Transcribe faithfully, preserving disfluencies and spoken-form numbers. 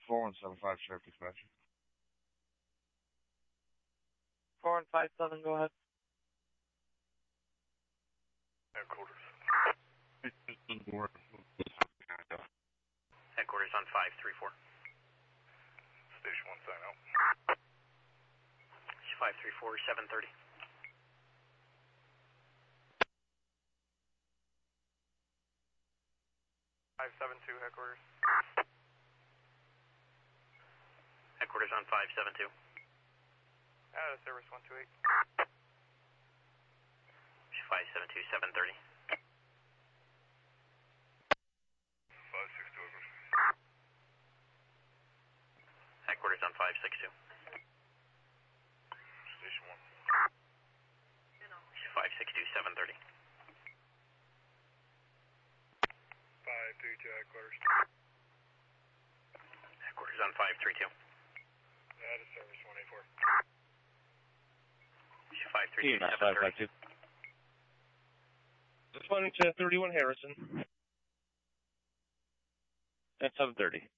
four one seven five, Sheriff Dispatch. four one five seven, go ahead. Headquarters. Headquarters on five three four. Station one sign out. five three four, seven thirty. five seven two, headquarters. Headquarters on five seven two. Out of service one two eight. five seven two, seven thirty. five six two, headquarters. Headquarters on five six two. Station one. five six two, seven thirty. five three two, headquarters. Headquarters on five three two. Out of service one eight four. five three two, seven thirty. Responding to thirty-one Harrison. At seven thirty.